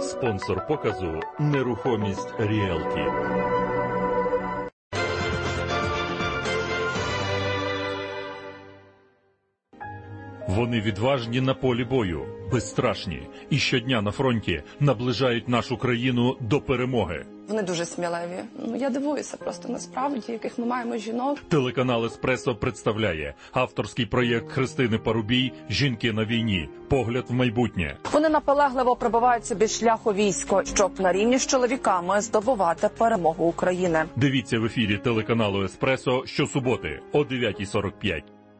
Спонсор показу «Нерухомість Ріелті». Вони відважні на полі бою, безстрашні і щодня на фронті наближають нашу країну до перемоги. Вони дуже сміливі. Я дивуюся просто насправді, яких ми маємо жінок. Телеканал «Еспресо» представляє авторський проєкт Христини Парубій «Жінки на війні. Погляд в майбутнє». Вони наполегливо пробивають собі шлях у військо, щоб на рівні з чоловіками здобувати перемогу України. Дивіться в ефірі телеканалу «Еспресо» щосуботи о 9:45.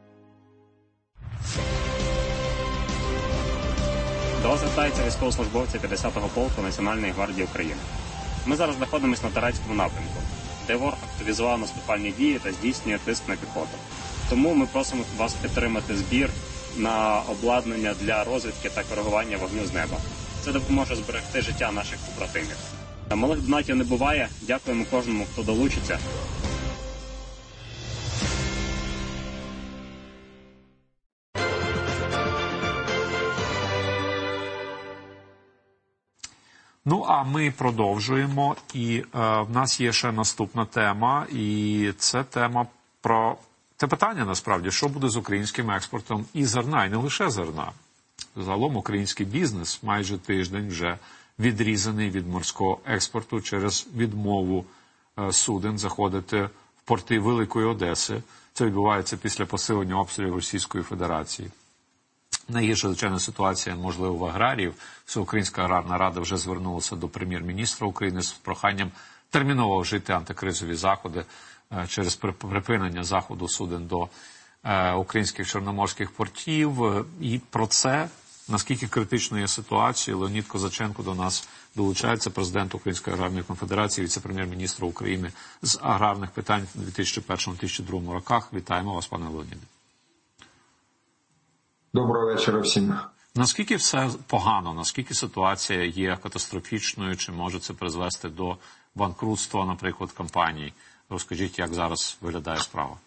До вас звертаються військовослужбовці 50-го полку Національної гвардії України. Ми зараз знаходимося на Торецькому напрямку, де ворог активізував наступальні дії та здійснює тиск на піхоту. Тому ми просимо вас підтримати збір на обладнання для розвідки та коригування вогню з неба. Це допоможе зберегти життя наших побратимів. Малих донатів не буває. Дякуємо кожному, хто долучиться. Ну, а ми продовжуємо, і в нас є ще наступна тема, і це тема про те питання, насправді, що буде з українським експортом і зерна, і не лише зерна. Загалом український бізнес майже тиждень вже відрізаний від морського експорту через відмову суден заходити в порти Великої Одеси. Це відбувається після посилення обстрілів Російської Федерації. Найгірша, звичайно, ситуація, можливо, в аграріїв. Всеукраїнська аграрна рада вже звернулася до прем'єр-міністра України з проханням терміново вжити антикризові заходи через припинення заходу суден до українських чорноморських портів. І про це, наскільки критичною є ситуація, Леонід Козаченко до нас долучається, президент Української аграрної конфедерації, віце-прем'єр-міністр України з аграрних питань у 2001-2002 роках. Вітаємо вас, пане Леоніде. Доброго вечора всім. Наскільки все погано, наскільки ситуація є катастрофічною, чи може це призвести до банкрутства, наприклад, компаній? Розкажіть, як зараз виглядає справа?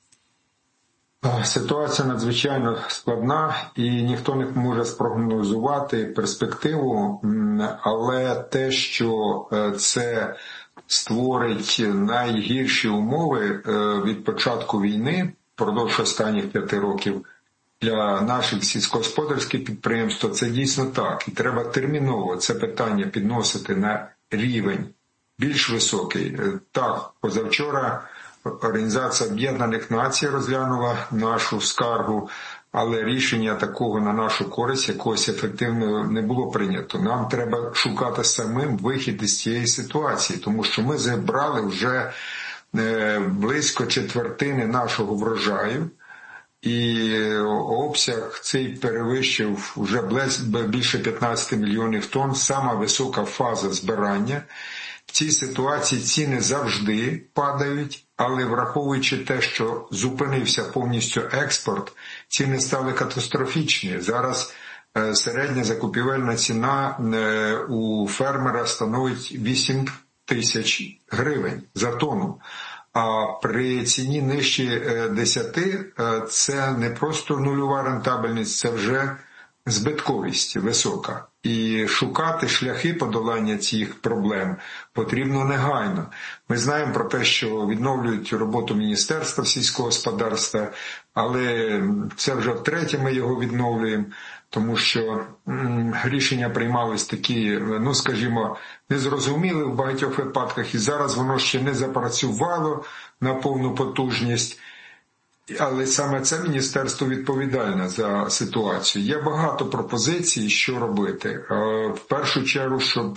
Ситуація надзвичайно складна, і ніхто не може спрогнозувати перспективу, але те, що це створить найгірші умови від початку війни, впродовж останніх 5 років, для наших сільськогосподарських підприємств, це дійсно так. І треба терміново це питання підносити на рівень більш високий. Так, позавчора Організація Об'єднаних Націй розглянула нашу скаргу, але рішення такого на нашу користь якогось ефективного не було прийнято. Нам треба шукати самим вихід із цієї ситуації, тому що ми зібрали вже близько четвертини нашого врожаю, і обсяг цей перевищив вже більше 15 мільйонів тонн, сама висока фаза збирання. В цій ситуації ціни завжди падають, але враховуючи те, що зупинився повністю експорт, ціни стали катастрофічні. Зараз середня закупівельна ціна у фермера становить 8 тисяч гривень за тонну. А при ціні нижче 10 це не просто нульова рентабельність, це вже збитковість висока. І шукати шляхи подолання цих проблем потрібно негайно. Ми знаємо про те, що відновлюють роботу Міністерства сільського господарства, але це вже втретє ми його відновлюємо, тому що рішення приймались такі, скажімо, незрозумілі в багатьох випадках, і зараз воно ще не запрацювало на повну потужність. Але саме це міністерство відповідальне за ситуацію. Є багато пропозицій, що робити. В першу чергу, щоб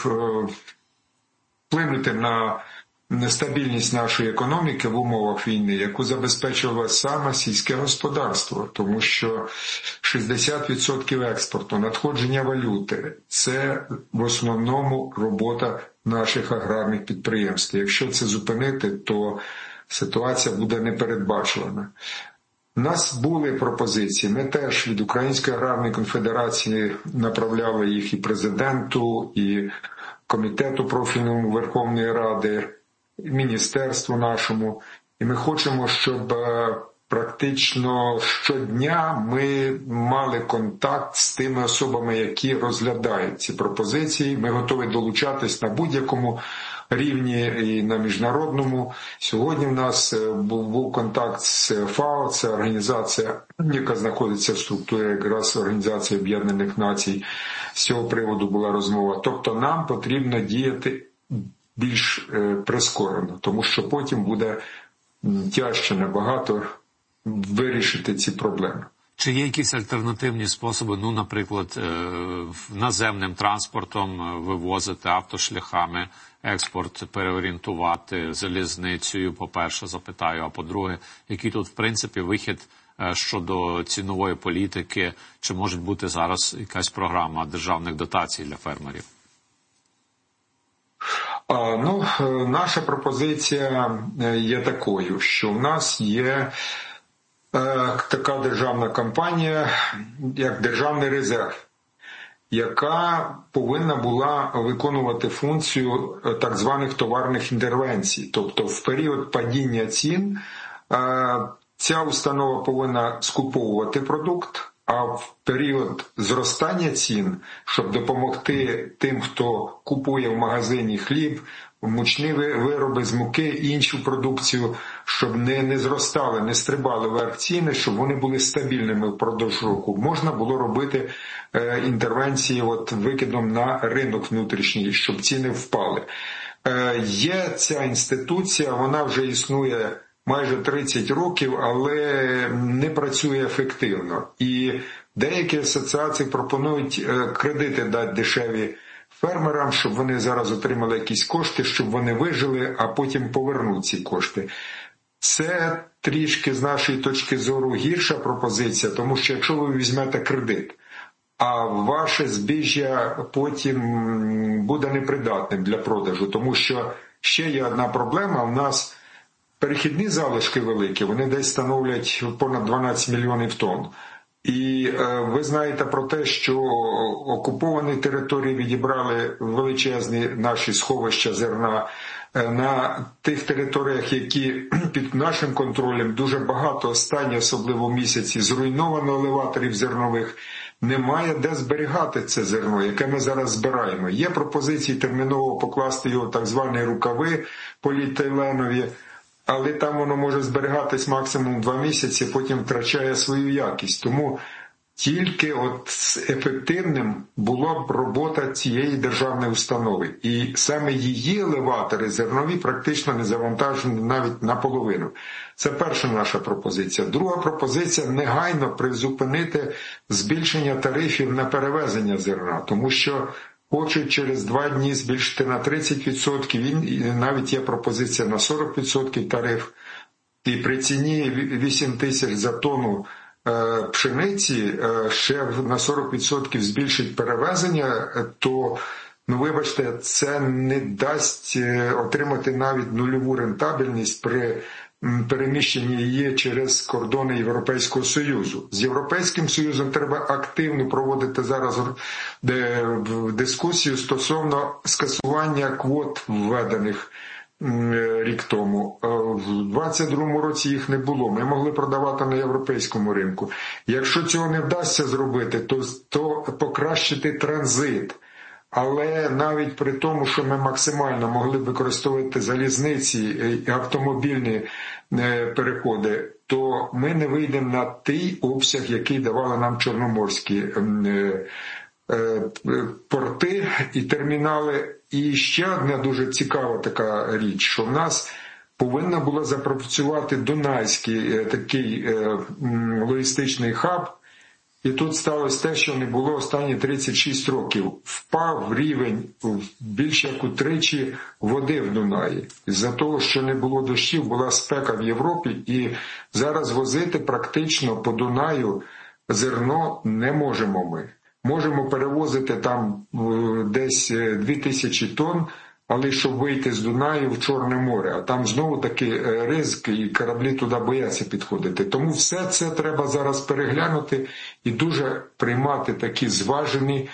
вплинути на нестабільність нашої економіки в умовах війни, яку забезпечувало саме сільське господарство, тому що 60% експорту, надходження валюти – це в основному робота наших аграрних підприємств. Якщо це зупинити, то ситуація буде непередбачувана. У нас були пропозиції, ми теж від Української аграрної конфедерації направляли їх і президенту, і комітету профільному Верховної Ради, і міністерству нашому. І ми хочемо, щоб практично щодня ми мали контакт з тими особами, які розглядають ці пропозиції. Ми готові долучатись на будь-якому рівні і на міжнародному. Сьогодні в нас був контакт з ФАО, це організація, яка знаходиться в структурі якраз Організації Об'єднаних Націй. З цього приводу була розмова. Тобто нам потрібно діяти більш прискорено, тому що потім буде тяжче набагато вирішити ці проблеми. Чи є якісь альтернативні способи, ну, наприклад, наземним транспортом вивозити автошляхами, експорт переорієнтувати залізницею, по-перше, запитаю, а по-друге, який тут, в принципі, вихід щодо цінової політики, чи може бути зараз якась програма державних дотацій для фермерів? Наша пропозиція є такою, що в нас є така державна компанія, як Державний резерв, яка повинна була виконувати функцію так званих товарних інтервенцій. Тобто в період падіння цін ця установа повинна скуповувати продукт, а в період зростання цін, щоб допомогти тим, хто купує в магазині хліб, мучні вироби з муки, іншу продукцію, щоб не зростали, не стрибали вверх ціни, щоб вони були стабільними впродовж року. Можна було робити інтервенції викидом на ринок внутрішній, щоб ціни впали. Є ця інституція, вона вже існує майже 30 років, але не працює ефективно. І деякі асоціації пропонують кредити дати дешеві фермерам, щоб вони зараз отримали якісь кошти, щоб вони вижили, а потім повернуть ці кошти. Це трішки, з нашої точки зору, гірша пропозиція, тому що якщо ви візьмете кредит, а ваше збіжжя потім буде непридатним для продажу, тому що ще є одна проблема, у нас перехідні залишки великі, вони десь становлять понад 12 мільйонів тонн. І ви знаєте про те, що окуповані території відібрали величезні наші сховища зерна. На тих територіях, які під нашим контролем, дуже багато останні, особливо в місяці, зруйновано елеваторів зернових. Немає де зберігати це зерно, яке ми зараз збираємо. Є пропозиції терміново покласти його в так звані рукави поліетиленові, але там воно може зберігатись максимум 2 місяці, потім втрачає свою якість. Тому тільки ефективним була б робота цієї державної установи. І саме її елеватори зернові практично не завантажені навіть наполовину. Це перша наша пропозиція. Друга пропозиція – негайно призупинити збільшення тарифів на перевезення зерна, тому що хочуть через 2 дні збільшити на 30%, і навіть є пропозиція на 40% тариф. І при ціні 8 тисяч за тонну пшениці ще на 40% збільшить перевезення, то, вибачте, це не дасть отримати навіть нульову рентабельність при переміщенні її через кордони Європейського Союзу. З Європейським Союзом треба активно проводити зараз дискусію стосовно скасування квот введених рік тому. В 22-му році їх не було. Ми могли продавати на європейському ринку. Якщо цього не вдасться зробити, то покращити транзит. Але навіть при тому, що ми максимально могли б використовувати залізниці і автомобільні переходи, то ми не вийдемо на той обсяг, який давали нам чорноморські порти і термінали. І ще одна дуже цікава така річ, що в нас повинна була запрацювати Дунайський такий логістичний хаб, і тут сталося те, що не було останні 36 років. Впав рівень більше як утричі води в Дунаї. Із-за того, що не було дощів, була спека в Європі, і зараз возити практично по Дунаю зерно не можемо ми. Можемо перевозити там десь 2000 тонн, але щоб вийти з Дунаю в Чорне море, а там знову таки ризик, і кораблі туди бояться підходити. Тому все це треба зараз переглянути і дуже приймати такі зважені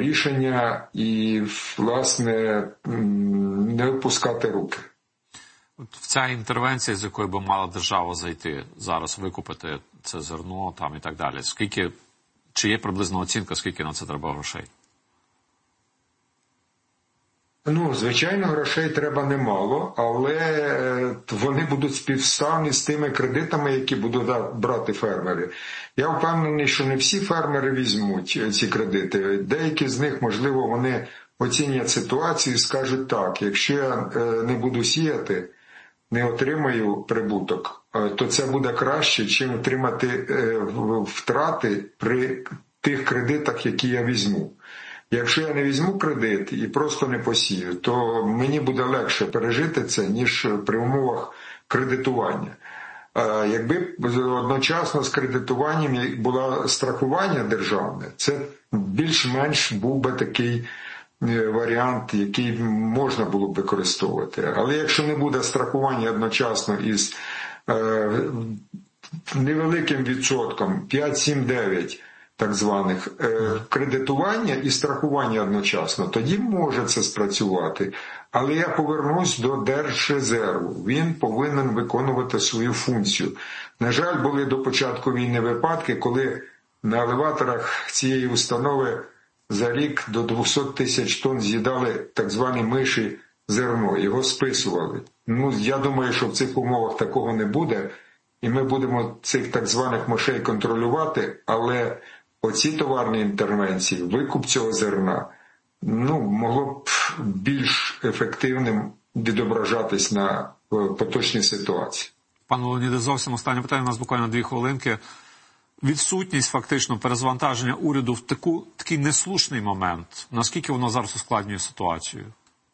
рішення і, власне, не опускати руки. От ця інтервенція, з якої би мала держава зайти зараз, викупити це зерно там і так далі, чи є приблизна оцінка, скільки на це треба грошей? Звичайно, грошей треба немало, але вони будуть співставні з тими кредитами, які будуть брати фермери. Я впевнений, що не всі фермери візьмуть ці кредити. Деякі з них, можливо, вони оцінять ситуацію і скажуть так, якщо я не буду сіяти, не отримаю прибуток, то це буде краще, чим отримати втрати при тих кредитах, які я візьму. Якщо я не візьму кредит і просто не посію, то мені буде легше пережити це, ніж при умовах кредитування. Якби одночасно з кредитуванням було страхування державне, це більш-менш був би такий варіант, який можна було б використовувати. Але якщо не буде страхування одночасно із невеликим відсотком, 5, 7, 9, так званих, кредитування і страхування одночасно, тоді може це спрацювати. Але я повернусь до Держрезерву. Він повинен виконувати свою функцію. На жаль, були до початку війни випадки, коли на елеваторах цієї установи за рік до 200 тисяч тонн з'їдали так звані миші зерно, його списували. Я думаю, що в цих умовах такого не буде, і ми будемо цих так званих мишей контролювати, але оці товарні інтервенції, викуп цього зерна, могло б більш ефективним відображатись на поточній ситуації. Пане Леоніде, зовсім останнє питання, у нас буквально 2 хвилинки. Відсутність фактично перезвантаження уряду в такий неслушний момент, наскільки воно зараз ускладнює ситуацію?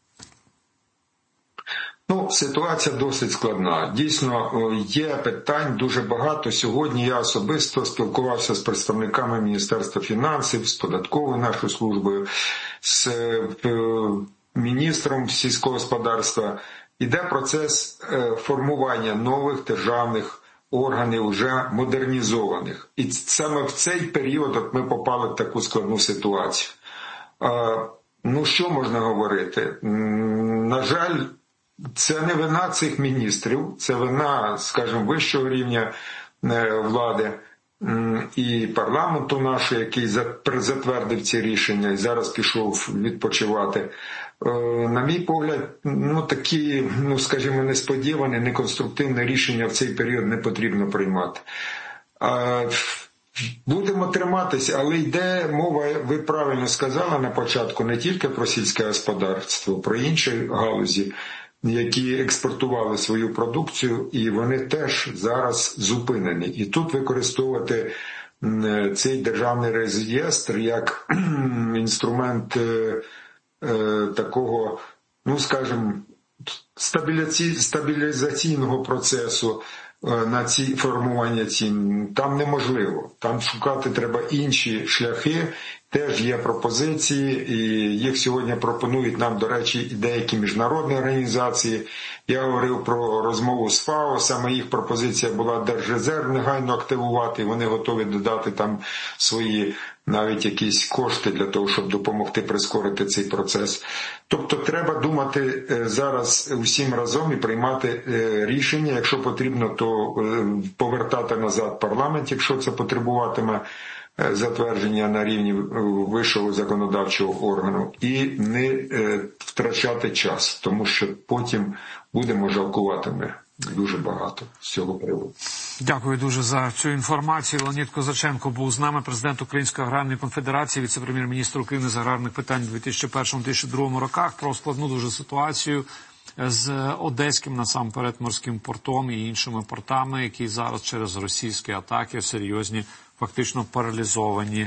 Ситуація досить складна. Дійсно, є питань дуже багато. Сьогодні я особисто спілкувався з представниками Міністерства фінансів, з податковою нашою службою, з міністром сільського господарства. Іде процес формування нових державних органів, вже модернізованих. І саме в цей період ми попали в таку складну ситуацію. Що можна говорити? На жаль, це не вина цих міністрів, це вина, скажімо, вищого рівня влади і парламенту нашого, який затвердив ці рішення і зараз пішов відпочивати. На мій погляд, такі, скажімо, несподівані, неконструктивні рішення в цей період не потрібно приймати. Будемо триматися, але йде мова, ви правильно сказали на початку, не тільки про сільське господарство, про інші галузі, які експортували свою продукцію, і вони теж зараз зупинені. І тут використовувати цей державний реєстр як інструмент такого, скажімо, стабілізаційного процесу на формування цін, там неможливо. Там шукати треба інші шляхи. Теж є пропозиції, і їх сьогодні пропонують нам, до речі, і деякі міжнародні організації. Я говорив про розмову з ФАО, саме їх пропозиція була Держрезерв негайно активувати, і вони готові додати там свої навіть якісь кошти для того, щоб допомогти прискорити цей процес. Тобто треба думати зараз усім разом і приймати рішення, якщо потрібно, то повертати назад парламент, якщо це потребуватиме затвердження на рівні вищого законодавчого органу, і не втрачати час, тому що потім будемо жалкувати ми дуже багато з цього приводу. Дякую дуже за цю інформацію. Леонід Козаченко був з нами, президент Української аграрної конфедерації, віце-прем'єр-міністр України з аграрних питань у 2001-2002 роках, про складну дуже ситуацію з Одеським, насамперед, морським портом і іншими портами, які зараз через російські атаки серйозні, фактично паралізовані.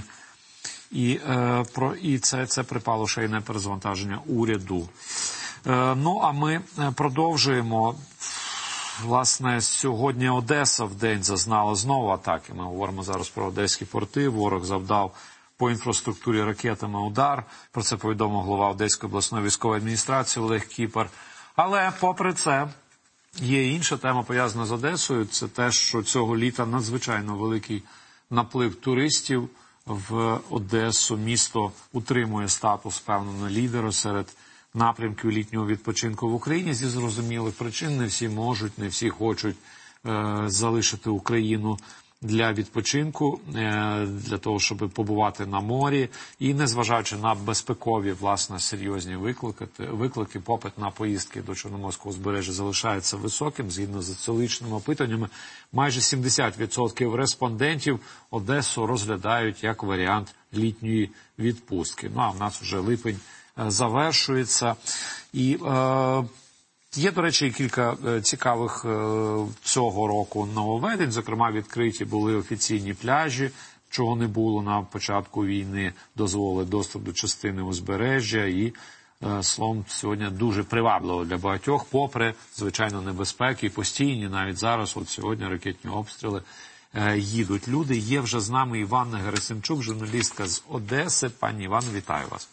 І це припало ще й на перезвантаження уряду. А ми продовжуємо. Власне, сьогодні Одеса в день зазнала знову атаки. Ми говоримо зараз про одеські порти. Ворог завдав по інфраструктурі ракетами удар. Про це повідомив голова Одеської обласної військової адміністрації Олег Кіпер. Але попри це є інша тема, пов'язана з Одесою. Це те, що цього літа надзвичайно великий наплив туристів в Одесу. Місто утримує статус певного лідера серед напрямків літнього відпочинку в Україні. Зі зрозумілих причин не всі можуть, не всі хочуть залишити Україну для відпочинку, для того, щоб побувати на морі. І незважаючи на безпекові, власне, серйозні виклики, попит на поїздки до Чорноморського узбережжя залишається високим. Згідно з соціологічними опитуваннями, майже 70% респондентів Одесу розглядають як варіант літньої відпустки. Ну, а в нас вже липень завершується. І є, до речі, кілька цікавих цього року нововведень. Зокрема, відкриті були офіційні пляжі, чого не було на початку війни, дозволили доступ до частини узбережжя. І, словом, сьогодні дуже привабливо для багатьох, попри, звичайно, небезпеки, постійні, навіть зараз, от сьогодні ракетні обстріли, їдуть люди. Є вже з нами Іванна Герасимчук, журналістка з Одеси. Пані Івано, вітаю вас.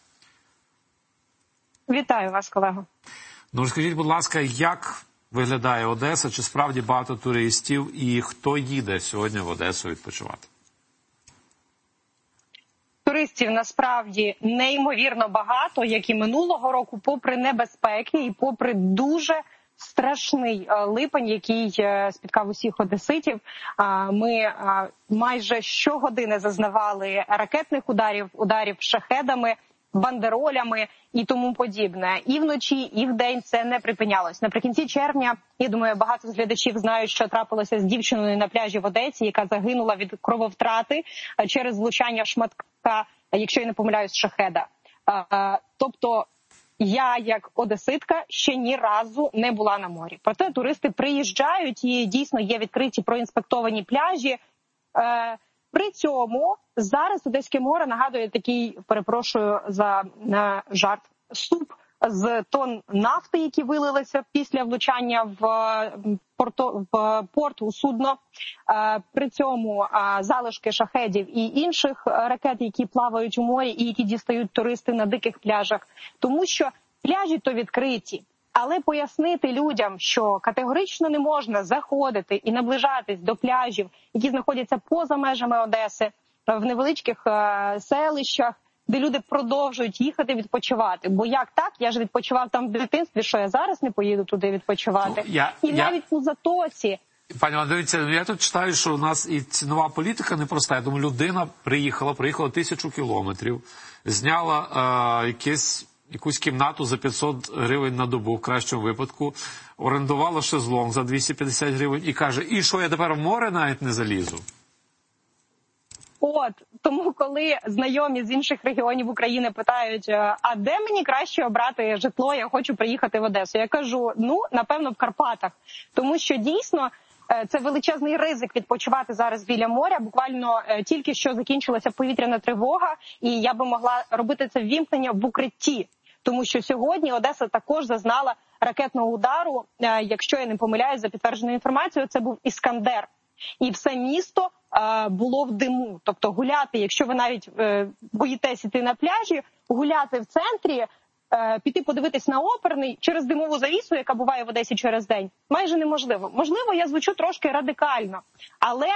Вітаю вас, колего. Ну, розкажіть, будь ласка, як виглядає Одеса? Чи справді багато туристів? І хто їде сьогодні в Одесу відпочивати? Туристів насправді неймовірно багато, як і минулого року, попри небезпеки і попри дуже страшний липень, який спіткав усіх одеситів. Ми майже щогодини зазнавали ракетних ударів шахедами, бандеролями і тому подібне. І вночі, і вдень це не припинялось. Наприкінці червня, я думаю, багато з глядачів знають, що трапилося з дівчиною на пляжі в Одесі, яка загинула від крововтрати через влучання шматка, якщо я не помиляюсь, шахеда. Тобто я, як одеситка, ще ні разу не була на морі. Проте туристи приїжджають і дійсно є відкриті проінспектовані пляжі. При цьому зараз Одеське море нагадує такий, перепрошую за жарт, суп з тонн нафти, які вилилися після влучання в порт у судно. При цьому залишки шахедів і інших ракет, які плавають у морі і які дістають туристи на диких пляжах. Тому що пляжі то відкриті. Але пояснити людям, що категорично не можна заходити і наближатись до пляжів, які знаходяться поза межами Одеси, в невеличких селищах, де люди продовжують їхати відпочивати. Бо як так? Я ж відпочивав там в дитинстві, що я зараз не поїду туди відпочивати. Навіть у Затоці. Пані Івано, дивіться, я тут читаю, що у нас і цінова політика непроста. Я думаю, людина приїхала 1000 кілометрів, зняла якусь кімнату за 500 гривень на добу, в кращому випадку, орендувала шезлонг за 250 гривень і каже, і що, я тепер в море навіть не залізу? Тому коли знайомі з інших регіонів України питають, а де мені краще обрати житло, я хочу приїхати в Одесу, я кажу, напевно, в Карпатах. Тому що дійсно це величезний ризик відпочивати зараз біля моря. Буквально тільки що закінчилася повітряна тривога, і я би могла робити це ввімкнення в укритті. Тому що сьогодні Одеса також зазнала ракетного удару. Якщо я не помиляюсь, за підтвердженою інформацією, це був «Іскандер». І все місто було в диму. Тобто гуляти, якщо ви навіть боїтесь іти на пляжі, гуляти в центрі, піти подивитись на оперний через димову завісу, яка буває в Одесі через день, майже неможливо. Можливо, я звучу трошки радикально, але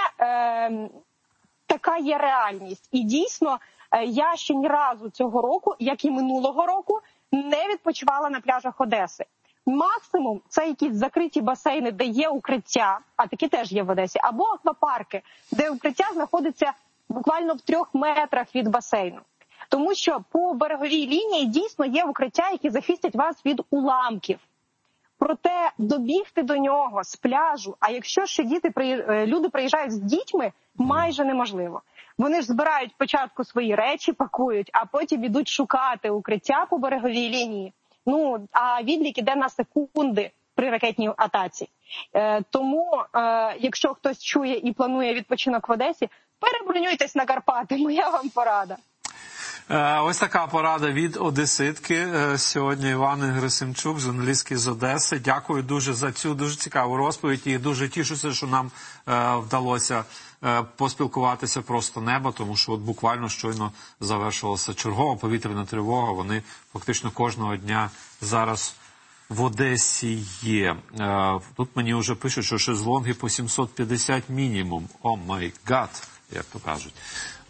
така є реальність. І дійсно, я ще ні разу цього року, як і минулого року, не відпочивала на пляжах Одеси. Максимум це якісь закриті басейни, де є укриття, а такі теж є в Одесі, або аквапарки, де укриття знаходиться буквально в 3 метрах від басейну. Тому що по береговій лінії дійсно є укриття, які захистять вас від уламків. Проте добігти до нього з пляжу, а якщо ще люди приїжджають з дітьми, майже неможливо. Вони ж збирають спочатку свої речі, пакують, а потім ідуть шукати укриття по береговій лінії. А відлік іде на секунди при ракетній атаці. Тому, якщо хтось чує і планує відпочинок в Одесі, перебронюйтесь на Карпати, моя вам порада. Ось така порада від одеситки. Сьогодні Іванни Герасимчук, журналістки з Одеси. Дякую дуже за цю дуже цікаву розповідь і дуже тішуся, що нам вдалося поспілкуватися просто неба, тому що буквально щойно завершилася чергова повітряна тривога. Вони фактично кожного дня зараз в Одесі є. Тут мені вже пишуть, що шезлонги по 750 мінімум. О май гад, як то кажуть.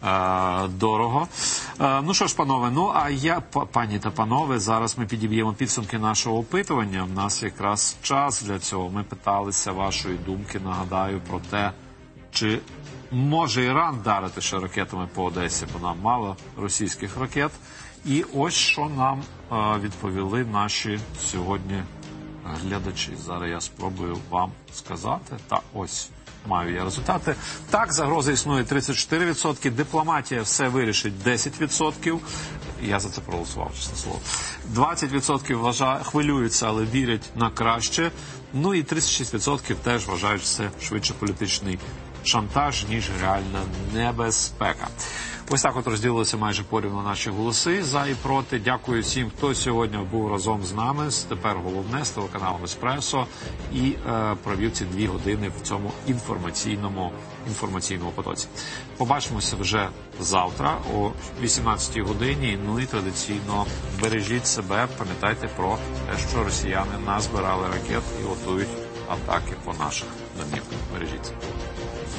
дорого. Ну що ж, панове, пані та панове, зараз ми підіб'ємо підсумки нашого опитування. У нас якраз час для цього. Ми питалися вашої думки, нагадаю, про те, чи може Іран вдарити ще ракетами по Одесі, бо нам мало російських ракет. І ось що нам відповіли наші сьогодні глядачі. Зараз я спробую вам сказати. Так, ось. Маю я результати. Так, загроза існує 34%, дипломатія все вирішить 10%. Я за це проголосував, чесне слово. 20% хвилюються, але вірять на краще. Ну і 36% теж вважають, що це швидше політичний шантаж, ніж реальна небезпека. Ось так от розділилися майже порівну наші голоси за і проти. Дякую всім, хто сьогодні був разом з нами. Тепер головне з телеканалом «Еспресо» і провів ці 2 години в цьому інформаційному потоці. Побачимося вже завтра о 18 годині. Ну і традиційно бережіть себе, пам'ятайте про те, що росіяни назбирали ракет і готують атаки по наших домівках. Бережіть себе.